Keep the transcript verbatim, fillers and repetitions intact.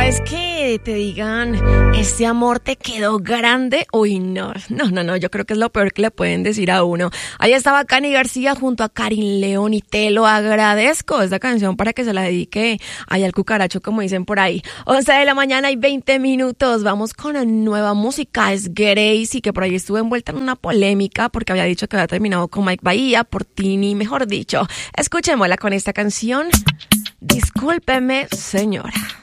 es que te digan, este amor te quedó grande. Uy, no, no, no, no, yo creo que es lo peor que le pueden decir a uno. Ahí estaba Cani García junto a Karin León y te lo agradezco. Esta canción para que se la dedique ahí al cucaracho, como dicen por ahí. once de la mañana y veinte minutos. Vamos con la nueva música. Es Gracie, que por ahí estuvo envuelta en una polémica porque había dicho que había terminado con Mike Bahía por Tini, mejor dicho. Escuchémosla con esta canción. Discúlpeme, señora.